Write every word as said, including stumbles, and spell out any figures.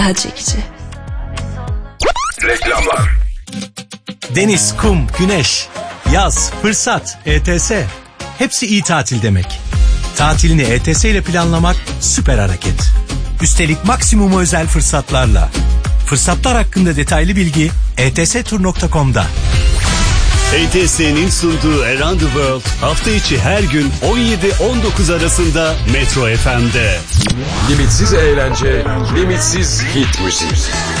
daha çekici. Reklamlar. Deniz, kum, güneş, yaz, fırsat, E T S. Hepsi iyi tatil demek. Tatilini E T S ile planlamak süper hareket. Üstelik maksimum özel fırsatlarla. Fırsatlar hakkında detaylı bilgi e t s tur nokta com'da. E T S'nin sunduğu Around the World hafta içi her gün on yedi on dokuz arasında Metro F M'de. Limitsiz eğlence, limitsiz hit müzik.